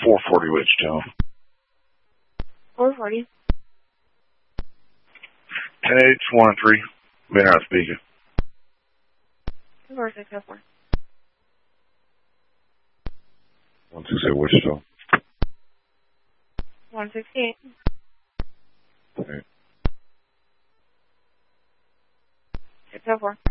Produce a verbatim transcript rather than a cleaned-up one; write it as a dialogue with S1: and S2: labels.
S1: four forty Wichita.
S2: four forty.
S1: ten eight one three. Been out speaking.
S2: four six oh four.
S1: one six eight Wichita.
S2: one sixty-eight.
S1: Okay.
S2: six oh four.